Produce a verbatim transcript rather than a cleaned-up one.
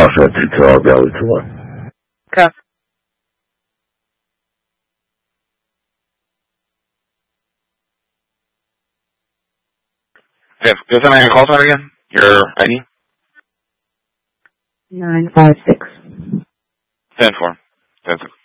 process until I'll be able to work. Okay. Yes, give us your call sign again. Your I D? Nine five six. Ten four. Ten six.